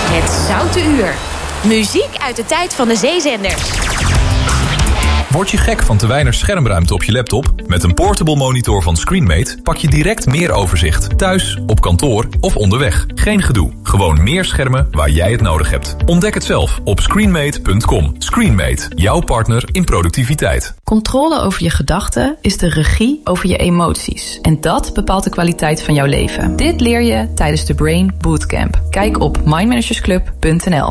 Het Zoute Uur. Muziek uit de tijd van de zeezenders. Word je gek van te weinig schermruimte op je laptop? Met een portable monitor van Screenmate pak je direct meer overzicht. Thuis, op kantoor of onderweg. Geen gedoe. Gewoon meer schermen waar jij het nodig hebt. Ontdek het zelf op screenmate.com. Screenmate, jouw partner in productiviteit. Controle over je gedachten is de regie over je emoties. En dat bepaalt de kwaliteit van jouw leven. Dit leer je tijdens de Brain Bootcamp. Kijk op mindmanagersclub.nl.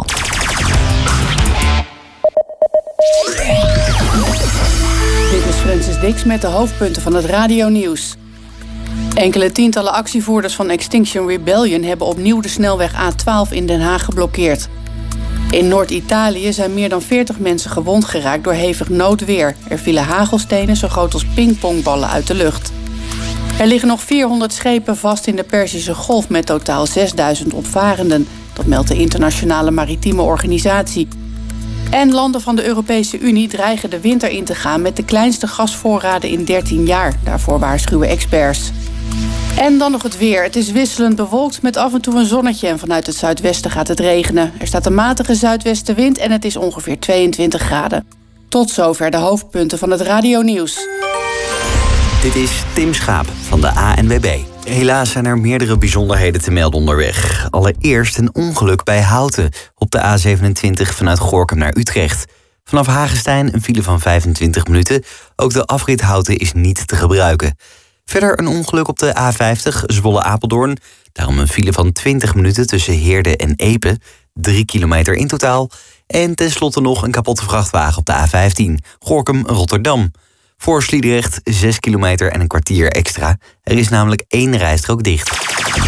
Dit is Francis Dix met de hoofdpunten van het radionieuws. Enkele tientallen actievoerders van Extinction Rebellion hebben opnieuw de snelweg A12 in Den Haag geblokkeerd. In Noord-Italië zijn meer dan 40 mensen gewond geraakt door hevig noodweer. Er vielen hagelstenen zo groot als pingpongballen uit de lucht. Er liggen nog 400 schepen vast in de Perzische Golf met totaal 6000 opvarenden. Dat meldt de Internationale Maritieme Organisatie. En landen van de Europese Unie dreigen de winter in te gaan met de kleinste gasvoorraden in 13 jaar. Daarvoor waarschuwen experts. En dan nog het weer. Het is wisselend bewolkt met af en toe een zonnetje en vanuit het zuidwesten gaat het regenen. Er staat een matige zuidwestenwind en het is ongeveer 22 graden. Tot zover de hoofdpunten van het radionieuws. Dit is Tim Schaap van de ANWB. Helaas zijn er meerdere bijzonderheden te melden onderweg. Allereerst een ongeluk bij Houten op de A27 vanuit Gorinchem naar Utrecht. Vanaf Hagestein een file van 25 minuten. Ook de afrit Houten is niet te gebruiken. Verder een ongeluk op de A50 Zwolle-Apeldoorn. Daarom een file van 20 minuten tussen Heerde en Epe. 3 kilometer in totaal. En tenslotte nog een kapotte vrachtwagen op de A15 Gorinchem-Rotterdam. Voor Sliedrecht 6 kilometer en een kwartier extra. Er is namelijk 1 rijstrook dicht.